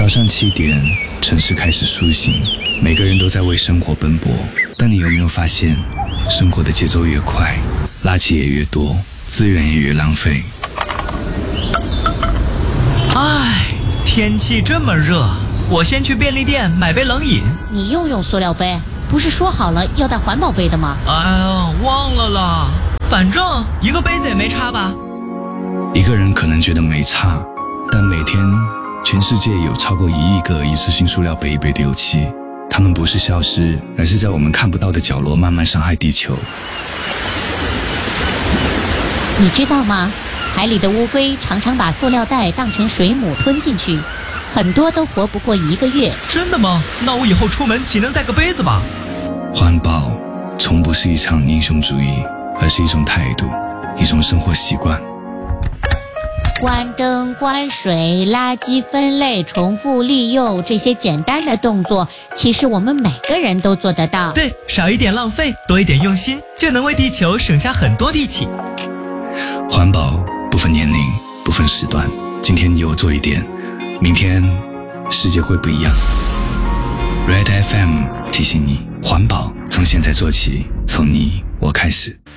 上7点，城市开始苏醒，每个人都在为生活奔波。但你有没有发现，生活的节奏越快，垃圾也越多，资源也越浪费。 唉，天气这么热，我先去便利店买杯冷饮。 你又用塑料杯，不是说好了要带环保杯的吗？ 哎呀，忘了啦。反正一个杯子也没差吧。 一个人可能觉得没差，但每天全世界有超过1亿个一次性塑料杯被丢弃，它们不是消失，而是在我们看不到的角落慢慢伤害地球。 你知道吗？海里的乌龟常常把塑料袋当成水母吞进去，很多都活不过1个月。 真的吗？那我以后出门尽量带个杯子吧。 环保从不是一场英雄主义，而是一种态度，一种生活习惯。 关灯、关水、垃圾分类、重复利用，这些简单的动作，其实我们每个人都做得到。 对，少一点浪费，多一点用心，就能为地球省下很多力气。 环保不分年龄，不分时段，今天你有做一点，明天世界会不一样。Red FM 提醒你，环保从现在做起，从你我开始。